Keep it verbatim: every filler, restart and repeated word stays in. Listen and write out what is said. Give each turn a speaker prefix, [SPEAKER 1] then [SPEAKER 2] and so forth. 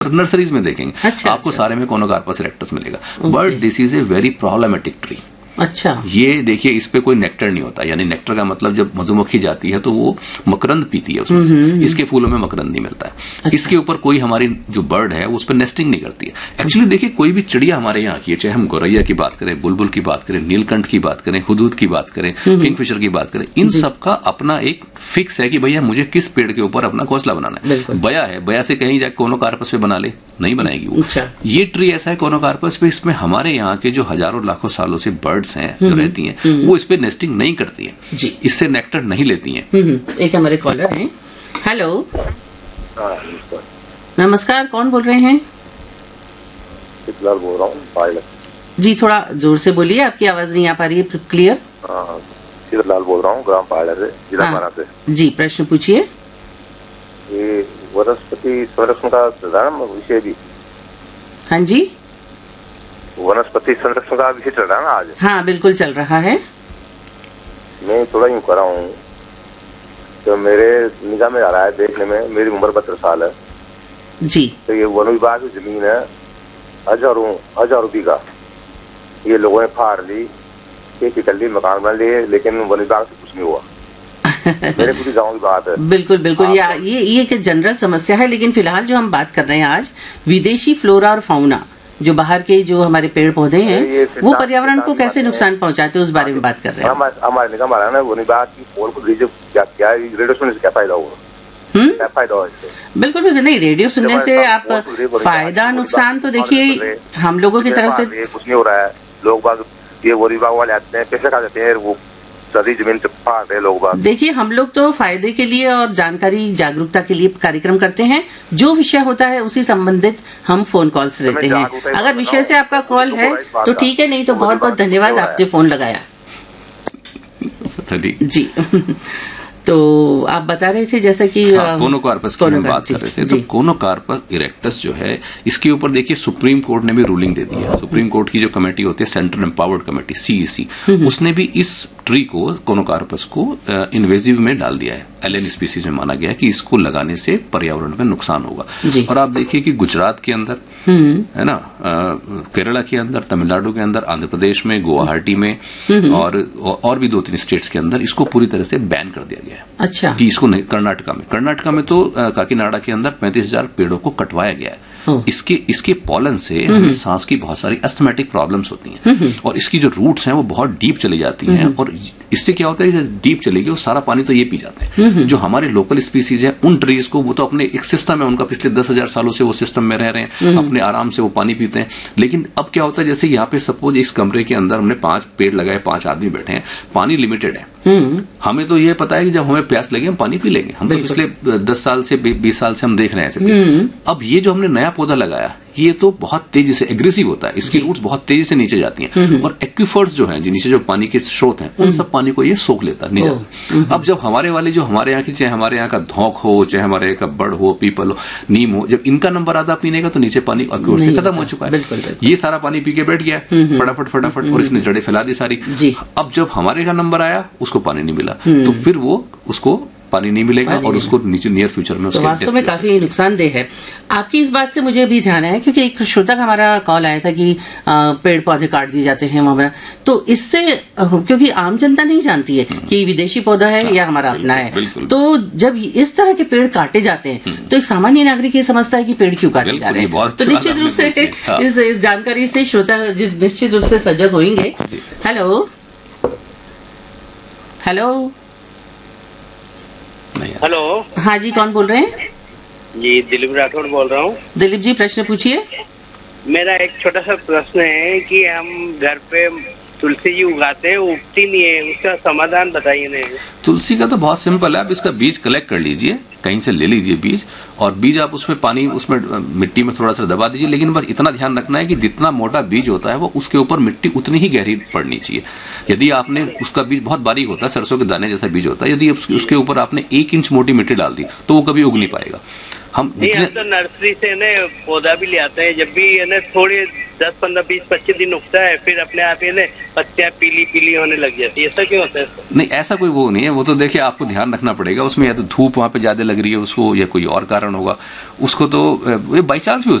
[SPEAKER 1] Nurseries में देखेंगे
[SPEAKER 2] अच्छा,
[SPEAKER 1] आपको
[SPEAKER 2] अच्छा।
[SPEAKER 1] सारे में कोनोकार्पस इरेक्टस मिलेगा, but this is a very problematic tree.
[SPEAKER 2] अच्छा, ये
[SPEAKER 1] देखिए इस पे कोई नेक्टर नहीं होता, यानी नेक्टर का मतलब जब मधुमक्खी जाती है तो वो मकरंद पीती है उसमें से, इसके फूलों में मकरंद नहीं मिलता है। अच्छा। इसके ऊपर कोई हमारी जो बर्ड है वो उस पर नेस्टिंग नहीं करती है। एक्चुअली देखिए कोई भी चिड़िया हमारे यहाँ की है, चाहे हम गौरैया की बात करें, बुलबुल की बात करें, नीलकंठ की बात करें, हुदूद की बात करें, किंगफिशर की बात करें, इन सबका अपना एक फिक्स है कि भैया मुझे किस पेड़ के ऊपर अपना घोंसला बनाना है। बया है, बया से कहीं जाके कोनोकार्पस पे बना ले, नहीं बनाएगी वो।
[SPEAKER 2] अच्छा।
[SPEAKER 1] ये ट्री ऐसा है कोनोकार्पस पे, इसमें हमारे यहाँ के जो हजारों लाखों सालों से बर्ड्स हैं जो रहती हैं वो इस पे नेस्टिंग नहीं करती है जी, इससे नेक्टर नहीं लेती हैं।
[SPEAKER 2] एक हमारे कॉलर हैं। हेलो, नमस्कार, कौन बोल रहे हैं?
[SPEAKER 3] शीतलाल बोल रहा हूँ पायलट।
[SPEAKER 2] जी थोड़ा जोर से बोलिए, आपकी आवाज नहीं आ पा रही है क्लियर।
[SPEAKER 3] शीतलाल बोल रहा हूँ ग्राम पायलट से, जिला
[SPEAKER 2] हाँ।
[SPEAKER 3] माना से।
[SPEAKER 2] जी प्रश्न पूछिए।
[SPEAKER 3] ये वनस्पति संरक्षण का विषय भी।
[SPEAKER 2] हाँ जी,
[SPEAKER 3] वनस्पति संरक्षण का विषय चल रहा है ना आज?
[SPEAKER 2] हाँ बिल्कुल चल रहा है।
[SPEAKER 3] मैं थोड़ा यूँ कर रहा हूँ तो मेरे निगाह में आ रहा है, देखने में मेरी उम्र बहत्तर साल है
[SPEAKER 2] जी।
[SPEAKER 3] तो ये वन विभाग की जमीन है हजारों हजारों बीघा, ये लोगों ने फाड़ ली, खेती कर ली, मकान बना लिए, लेकिन वन विभाग से कुछ नहीं हुआ। मेरे पूरी गाँव की बात है।
[SPEAKER 2] बिल्कुल बिल्कुल, ये ये ये एक जनरल समस्या है, लेकिन फिलहाल जो हम बात कर रहे हैं आज विदेशी फ्लोरा और फाउना, जो बाहर के जो हमारे पेड़ पौधे हैं वो पर्यावरण को कैसे नुकसान पहुंचाते हैं उस बारे में बात कर रहे हैं।
[SPEAKER 3] हमारे निगम आ ना वन विभाग की पोल को क्या क्या रेडियो से क्या फायदा हुआ? क्या फायदा हुआ इससे?
[SPEAKER 2] बिल्कुल बिल्कुल नहीं, रेडियो सुनने से आप फायदा नुकसान तो देखिए हम लोगों की तरफ से
[SPEAKER 3] कुछ नहीं हो रहा है। लोग बाग ये वन विभाग वाले आते हैं, पैसे खा जाते हैं, वो सदी जमीन से फाड़ रहे लोग बाग।
[SPEAKER 2] देखिए हम लोग तो फायदे के लिए और जानकारी जागरूकता के लिए कार्यक्रम करते हैं, जो विषय होता है उसी संबंधित हम फोन कॉल्स लेते हैं। अगर विषय से आपका कॉल है तो ठीक है, नहीं तो बहुत बहुत धन्यवाद, आपने फोन लगाया जी। तो आप बता रहे थे जैसा कि
[SPEAKER 1] हाँ, कोनोकार्पस की हम बात कर रहे थे, तो कोनोकार्पस इरेक्टस जो है इसके ऊपर देखिए सुप्रीम कोर्ट ने भी रूलिंग दे दी है। सुप्रीम कोर्ट की जो कमेटी होती है सेंट्रल एम्पावर्ड कमेटी सीईसी, उसने भी इस ट्री को कोनोकार्पस को इन्वेजिव में डाल दिया है। एलियन स्पीसीज में माना गया है कि इसको लगाने से पर्यावरण में नुकसान होगा। और आप देखिए कि गुजरात के अंदर है ना, केरला के अंदर, तमिलनाडु के अंदर, आंध्र प्रदेश में, गुवाहाटी में और और भी दो तीन स्टेट्स के अंदर इसको पूरी तरह से बैन कर दिया गया है।
[SPEAKER 2] अच्छा,
[SPEAKER 1] कि इसको नहीं, कर्नाटका में कर्नाटका में तो काकीनाडा के अंदर पैंतीस हजार पेड़ों को कटवाया गया है। इसके इसके पॉलन से हमें सांस की बहुत सारी अस्थमेटिक प्रॉब्लम्स होती हैं और इसकी जो रूट्स हैं वो बहुत डीप चली जाती हैं और इससे क्या होता है कि डीप चलेगी वो सारा पानी तो ये पी जाते हैं। जो हमारे लोकल स्पीसीज है उन ट्रीज को, वो तो अपने एक सिस्टम है उनका, पिछले दस हजार सालों से वो सिस्टम में रह रहे हैं, अपने आराम से वो पानी पीते हैं। लेकिन अब क्या होता है, जैसे यहाँ पे सपोज इस कमरे के अंदर हमने पांच पेड़ लगाए, पांच आदमी बैठे हैं, पानी लिमिटेड है। हमें तो ये पता है कि जब हमें प्यास लगे हम पानी पी लेंगे। हम तो पिछले दस साल से बीस साल से हम देख रहे हैं ऐसे। अब ये जो हमने नया पौधा लगाया ये तो बहुत तेजी से एग्रेसिव होता है, इसकी रूट्स बहुत तेजी से नीचे जाती हैं और एक्विफर्स जो हैं, जो नीचे जो पानी के स्रोत हैं, उन सब पानी को ये सोख लेता है नीचे। अब जब हमारे वाले जो हमारे यहाँ की, चाहे हमारे यहाँ का धौंक हो, चाहे हमारे यहाँ का बड़ हो, पीपल हो, नीम हो, जब इनका नंबर आता पीने का तो नीचे पानी एक्विफर से खत्म हो चुका है। ये सारा पानी पी के बैठ गया फटाफट फटाफट और इसने जड़ें फैला दी सारी। अब जब हमारे का नंबर आया उसको पानी नहीं मिला, तो फिर वो उसको पानी नहीं मिलेगा और उसको नीचे नियर फ्यूचर में
[SPEAKER 2] तो वास्तव में काफी नुकसानदेह है। आपकी इस बात से मुझे भी ध्यान आया, क्योंकि एक श्रोता का हमारा कॉल आया था कि पेड़ पौधे काट दिए जाते हैं वहां, तो इससे, क्योंकि आम जनता नहीं जानती है कि विदेशी पौधा है या हमारा अपना है, तो जब इस तरह के पेड़ काटे जाते हैं तो एक सामान्य नागरिक ये समझता है कि पेड़ क्यों काटे जा रहे हैं। तो निश्चित रूप से इस, इस जानकारी से श्रोता निश्चित रूप से सजग होंगे। हेलो हेलो
[SPEAKER 4] हेलो,
[SPEAKER 2] हाँ जी, कौन बोल रहे हैं?
[SPEAKER 4] जी दिलीप राठौड़ बोल रहा हूँ।
[SPEAKER 2] दिलीप जी प्रश्न पूछिए।
[SPEAKER 4] मेरा एक छोटा सा प्रश्न है कि हम घर पे तुलसी जी उगाते हैं, उगती नहीं है, उसका समाधान बताइए। नहीं,
[SPEAKER 1] तुलसी का तो बहुत सिंपल है, आप इसका बीज कलेक्ट कर लीजिए, कहीं से ले लीजिए बीज, और बीज आप उसमें पानी, उसमें मिट्टी में थोड़ा सा दबा दीजिए। लेकिन बस इतना ध्यान रखना है कि जितना मोटा बीज होता है वो उसके ऊपर मिट्टी उतनी ही गहरी पड़नी चाहिए। यदि आपने, उसका बीज बहुत बारीक होता है, सरसों के दाने जैसा बीज होता है, यदि उसके ऊपर आपने एक इंच मोटी मिट्टी डाल दी तो वो कभी उग नहीं पाएगा। हम
[SPEAKER 4] नहीं,
[SPEAKER 1] जितने
[SPEAKER 4] हम तो नर्सरी से ने पौधा भी ले आते हैं, जब भी है ना थोड़े दस पंद्रह बीस पच्चीस दिन उगता है, फिर अपने आप ये पत्तियां पीली पीली होने लग जाती है। ऐसा क्यों होता है?
[SPEAKER 1] नहीं, ऐसा कोई वो नहीं है। वो तो देखिए आपको ध्यान रखना पड़ेगा उसमें, या तो धूप वहां पे ज्यादा लग रही है उसको, या कोई और कारण होगा उसको, तो ये बाई चांस भी हो